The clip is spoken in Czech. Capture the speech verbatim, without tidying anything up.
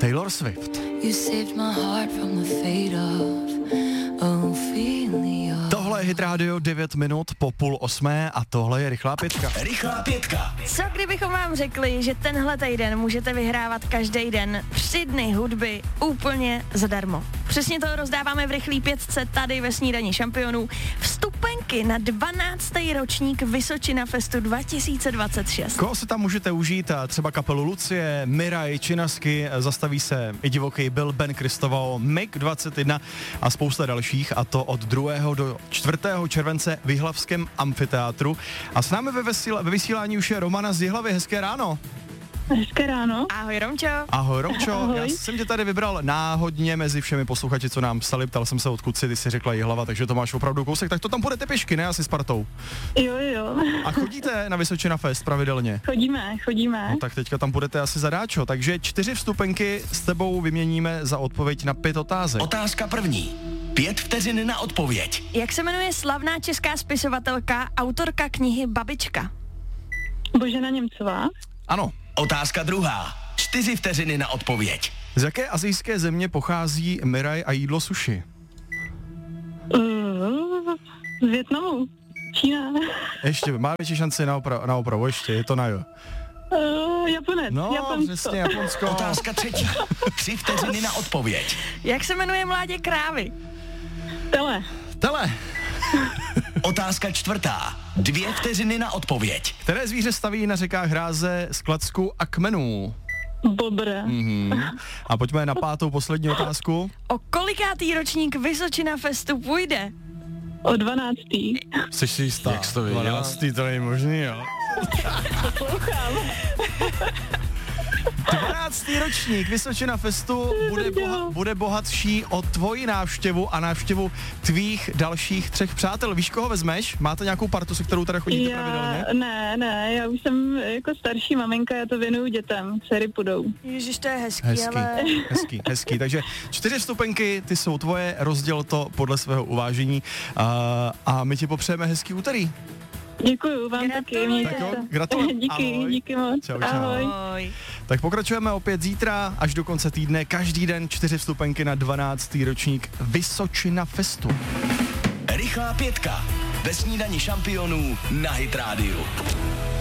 Taylor Swift. You saved my heart from the fate of Ophelia. Tohle je Hit Radio, devět minut po půl osmé a tohle je Rychlá pětka. Rychlá pětka. Co kdybychom vám řekli, že tenhle týden můžete vyhrávat každý den tři dny hudby úplně zadarmo. Přesně to rozdáváme v Rychlý pětce tady ve Snídani šampionů. Vstupenky na dvanáctý ročník Vysočina Festu dva tisíce dvacet šest. Koho se tam můžete užít? Třeba kapelu Lucie, Miraj, Činasky, zastaví se i divoký Bill, Ben Kristoval, Mig dvacet jedna a spousta dalších, a to od druhého do čtvrtého července v Jihlavském amfiteátru. A s námi ve, vesíla, ve vysílání už je Romana z Jihlavy. Hezké ráno. Hezké ráno. Ahoj Romčo. Ahoj Romčo, Ahoj. Já jsem tě tady vybral náhodně mezi všemi posluchači, co nám psali, ptal jsem se odkud si, ty si řekla Jihlava, takže to máš opravdu kousek, tak to tam půjdete pěšky, ne asi s partou. Jo, jo. A chodíte na Vysočina Fest pravidelně? Chodíme, chodíme. No tak teďka tam budete asi zadáčo, takže čtyři vstupenky s tebou vyměníme za odpověď na pět otázek. Otázka první. Pět vteřin na odpověď. Jak se jmenuje slavná česká spisovatelka, autorka knihy Babička? Božena Němcová. Ano. Otázka druhá. Čtyři vteřiny na odpověď. Z jaké asijské země pochází Miraj a jídlo sushi? Uh, z Vietnamu. Čína. Ještě, má větší šanci na, opra- na opravu, ještě, je to na jo. Uh, Japonec. No, Japonsko. přesně, Japonsko. Otázka třetí. Tři vteřiny na odpověď. Jak se jmenuje mládě krávy? Tele. Tele. Otázka čtvrtá. Dvě vteřiny na odpověď. Které zvíře staví na řekách hráze z klacku a kmenů? Bobr. Mhm. A pojďme na pátou poslední otázku. O kolikátý ročník Vysočina Festu půjde? O dvanáctý. Jsi si jistá? Jak jsi to věděla? dvanáctý, to není možný, jo? dvanáctý ročník Vysočina Festu bude, boha, bude bohatší o tvoji návštěvu a návštěvu tvých dalších třech přátel. Víš, koho vezmeš? Máte nějakou partu, se kterou tady chodíte Já, pravidelně? ne, ne, já už jsem jako starší maminka, já to věnuju dětem, dcery půjdou. Ježiš, to je hezký, Hezký, ale... hezký, hezký. Takže čtyři vstupenky, ty jsou tvoje, rozděl to podle svého uvážení a, a my ti popřejeme hezký úterý. Děkuju vám Gratuluji. taky, mějte Tak jo, se. gratuluji. Díky, Ahoj. díky moc. Čau, čau. Ahoj. Ahoj. Tak pokračujeme opět zítra až do konce týdne. Každý den čtyři vstupenky na dvanáctý ročník Vysočina Festu. Rychlá pětka. Ve Snídani šampionů na Hit Radio.